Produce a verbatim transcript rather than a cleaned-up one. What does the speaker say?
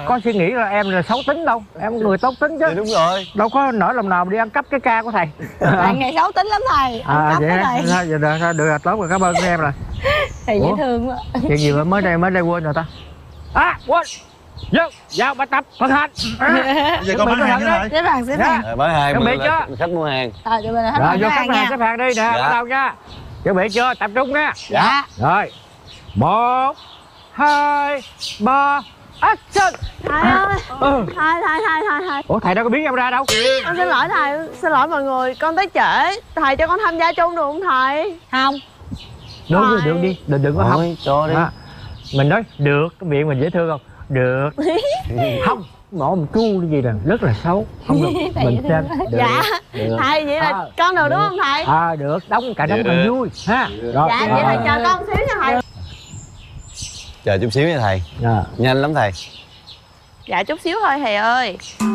có suy nghĩ là em là xấu tính đâu, em người tốt tính chứ. Thì đúng rồi. Đâu có nỡ lòng nào đi ăn cắp cái ca của thầy. Thầy ngày xấu tính lắm thầy. Ăn À cắp vậy đó hả? thầy. Thôi, được, rồi, được rồi, tốt rồi, cảm ơn em rồi. Thầy dễ Ủa? thương quá. Chuyện gì mà mới đây mới đây quên rồi ta? À quên. Vô, vào bài tập phân hành. À, Giờ con bán hàng thế này. Xếp hàng xếp hàng. Rồi, bán hàng Chuẩn bị mình là chưa? khách mua hàng. Rồi tụi mình là hết Rồi hàng vô xếp xếp hàng hàng, nha. xếp hàng đi nè, Dạ. bắt đầu nha. Chuẩn bị chưa? Tập trung nha. Dạ. Rồi. Một, hai, ba, action. Thầy ơi, Ừ. thầy, thầy, thầy, thầy, thầy. Ủa thầy đâu có biến em ra đâu. Con xin lỗi thầy, xin lỗi mọi người, con tới trễ. Thầy cho con tham gia chung được không thầy? Không. Được đi, Thầy. được đi, đừng đừng có không. Thôi, cho đi. À, mình nói được, cái miệng mình dễ thương không? Được. Không, mỏ một chu gì là rất là xấu. Không được, Thầy mình dễ thương xem. quá. Được. Dạ. Được. Thầy, vậy là À, con được đúng được. không thầy? À được, đóng cả đóng Được. càng vui ha. Rồi. Dạ, vậy thầy chờ con xíu nha thầy. Chờ chút xíu nha thầy. Dạ. Nhanh lắm thầy. Dạ chút xíu thôi thầy ơi.